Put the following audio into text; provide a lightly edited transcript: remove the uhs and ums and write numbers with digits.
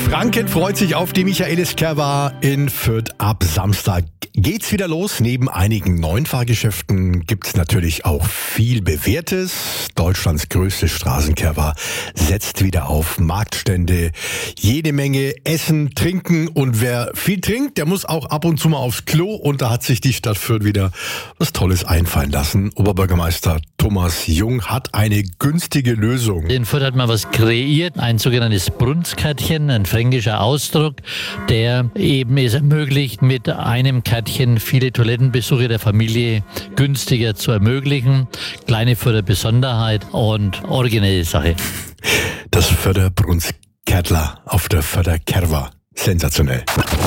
Franken freut sich auf die Michaelis-Kerwa in Fürth. Ab Samstag geht's wieder los. Neben einigen neuen Fahrgeschäften gibt's natürlich auch viel Bewährtes. Deutschlands größte Straßenkerwa setzt wieder auf Marktstände. Jede Menge Essen, Trinken, und wer viel trinkt, der muss auch ab und zu mal aufs Klo, und da hat sich die Stadt Fürth wieder was Tolles einfallen lassen. Oberbürgermeister Thomas Jung hat eine günstige Lösung. In Fürth hat man was kreiert, ein sogenanntes Brunskärtchen, ein fränkischer Ausdruck, der eben es ermöglicht, mit einem Kärtchen viele Toilettenbesuche der Familie günstiger zu ermöglichen. Kleine Fürther Besonderheit und originelle Sache. Das Fürther Brunskärtler auf der Fürther Kerwa. Sensationell.